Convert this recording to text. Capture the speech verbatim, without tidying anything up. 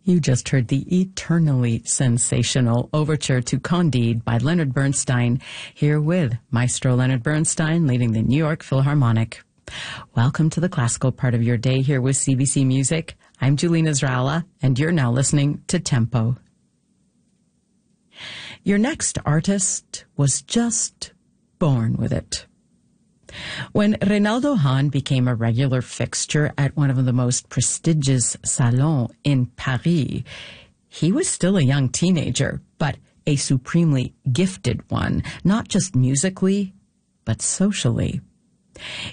You just heard the eternally sensational Overture to Candide by Leonard Bernstein, here with Maestro Leonard Bernstein leading the New York Philharmonic. Welcome to the classical part of your day here with C B C Music. I'm Julina Zrala, and you're now listening to Tempo. Your next artist was just born with it. When Reynaldo Hahn became a regular fixture at one of the most prestigious salons in Paris, he was still a young teenager, but a supremely gifted one, not just musically, but socially.